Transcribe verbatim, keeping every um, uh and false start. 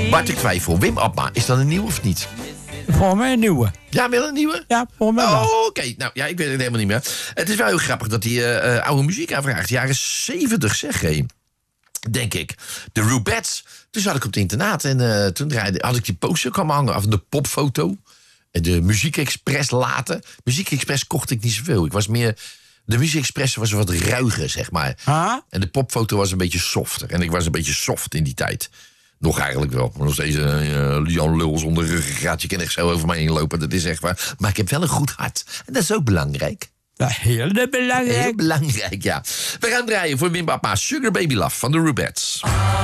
Bart, ik twijfel. Wim Abma, is dat een nieuw of niet? Volgens mij een nieuwe. Ja, wel een nieuwe? Ja, volgens mij wel. Oh, oké. Okay. Nou, ja, ik weet het helemaal niet meer. Het is wel heel grappig dat hij uh, uh, oude muziek aanvraagt. Jaren zeventig, zeg hé. Denk ik. De Rubettes. Toen zat ik op het internaat en uh, toen draaide, had ik die poster kwam hangen. Af de popfoto. De Muziek Express later. Muziek Express kocht ik niet zoveel. Ik was meer... De Muziek Express was wat ruiger, zeg maar. Huh? En de popfoto was een beetje softer. En ik was een beetje soft in die tijd. Nog eigenlijk wel. Maar nog steeds een uh, Lian Lul zonder ruggengraat. Je kan echt zo over mij heen lopen. Dat is echt waar. Maar ik heb wel een goed hart. En dat is ook belangrijk. Ja, heel belangrijk. Heel belangrijk, ja. We gaan draaien voor Wim Abma. Sugar Baby Love van de Rubettes.